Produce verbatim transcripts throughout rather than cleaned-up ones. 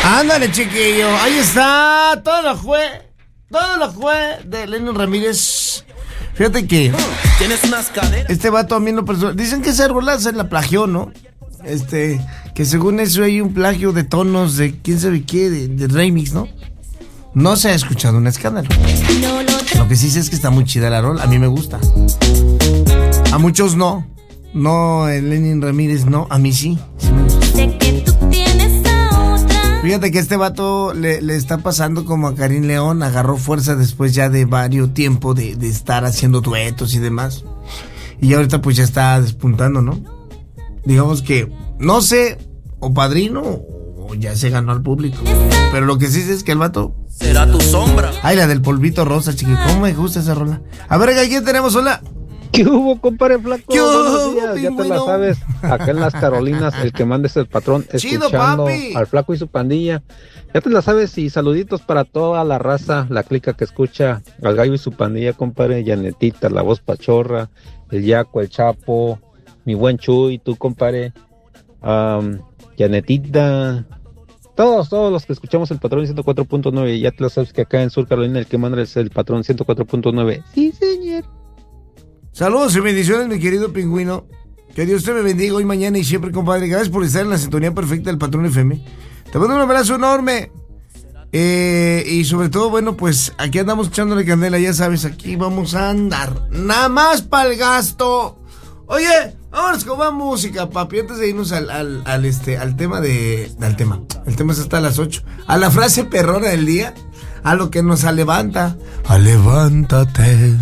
Ándale, chiquillo. Ahí está. Todo lo fue. Todo lo fue de Lenny Ramírez. Fíjate que tienes unas caderas. Este vato a mí no personal. Dicen que esa rola se la plagió, ¿no? Este, que según eso hay un plagio de tonos de quién sabe qué, de, de remix, ¿no? No se ha escuchado un escándalo. Lo que sí sé es que está muy chida la rola. A mí me gusta. A muchos no. No, el Lenny Ramírez no. A mí sí. Sí me gusta. Fíjate que este vato le, le está pasando como a Karim León. Agarró fuerza después ya de varios tiempo de, de estar haciendo duetos y demás. Y ahorita pues ya está despuntando, ¿no? Digamos que, no sé, o padrino o ya se ganó al público. Pero lo que sí sé es que el vato... será tu sombra. Ay, la del polvito rosa, chiqui. ¿Cómo me gusta esa rola? A ver, ¿quién tenemos? Hola. ¿Qué hubo, compadre Flaco? ¿Qué hubo, Buenos días, ya te pingüino? la sabes. Acá en las Carolinas, el que manda es el patrón, Chido, escuchando papi. al Flaco y su pandilla. Ya te la sabes, y saluditos para toda la raza, la clica que escucha al Gallo y su pandilla, compadre. Yanetita, la voz pachorra, el Yaco, el Chapo, mi buen Chuy, tú, compadre. Um, Yanetita, todos, todos los que escuchamos el patrón ciento cuatro punto nueve. Ya te la sabes que acá en Sur Carolina el que manda es el patrón ciento cuatro punto nueve. Sí, señor. Saludos y bendiciones, mi querido pingüino. Que Dios te me bendiga hoy, mañana y siempre, compadre. Gracias por estar en la sintonía perfecta del Patrón F M. Te mando un abrazo enorme. Eh, y sobre todo, bueno, pues aquí andamos echándole candela, ya sabes, aquí vamos a andar. Nada más para el gasto. Oye, vámonos con más música, papi. Antes de irnos al, al, al, este, al tema de... Al tema. El tema es hasta las ocho. A la frase perrona del día. A lo que nos alevanta. Alevántate.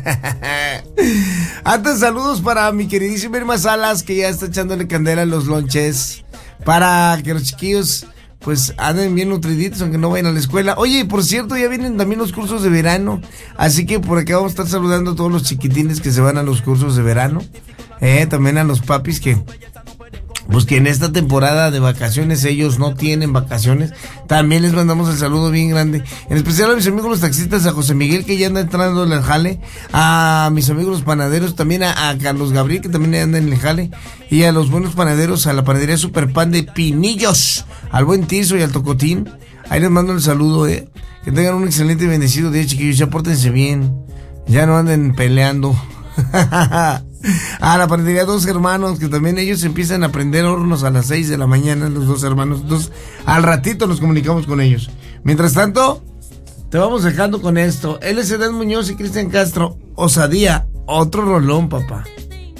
Antes, saludos para mi queridísima Irma Salas, que ya está echándole candela en los lonches. Para que los chiquillos, pues, anden bien nutriditos, aunque no vayan a la escuela. Oye, por cierto, ya vienen también los cursos de verano. Así que por acá vamos a estar saludando a todos los chiquitines que se van a los cursos de verano. Eh, también a los papis que... Pues que en esta temporada de vacaciones ellos no tienen vacaciones. También les mandamos el saludo bien grande. En especial a mis amigos los taxistas, a José Miguel que ya anda entrando en el jale. A mis amigos los panaderos, también a, a Carlos Gabriel que también anda en el jale. Y a los buenos panaderos, a la panadería Super Pan de Pinillos. Al buen Tirso y al Tocotín. Ahí les mando el saludo, eh. Que tengan un excelente y bendecido día, chiquillos. Ya pórtense bien. Ya no anden peleando. A la panadería Dos Hermanos, que también ellos empiezan a prender hornos a las seis de la mañana, los dos hermanos. Entonces, al ratito nos comunicamos con ellos. Mientras tanto, te vamos dejando con esto. L C D Muñoz y Cristian Castro, Osadía, otro rolón, papá.